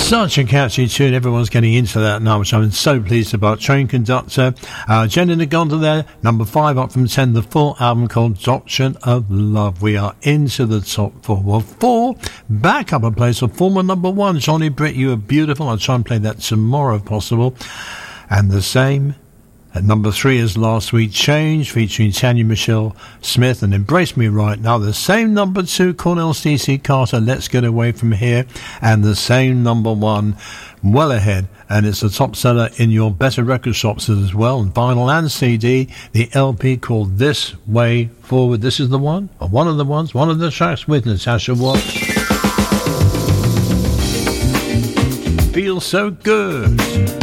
Such a catchy tune. Everyone's getting into that now, which I'm so pleased about. Train Conductor, Jen in the Gondola there, number 5 up from 10, the full album called Doctrine of Love. We are into the top 4. Well, 4, back up a place for former number 1, Johnny Britt, You Are Beautiful. I'll try and play that tomorrow if possible. And the same at number 3 is Last Week Change, featuring Tanya Michelle Smith and Embrace Me Right Now. The same number 2, Cornell Stacey Carter, Let's Get Away From Here. And the same number 1, well ahead. And it's a top seller in your better record shops as well, and vinyl and CD, the LP called This Way Forward. This is the one, or one of the ones, one of the tracks with Natasha Watts. Feels so good.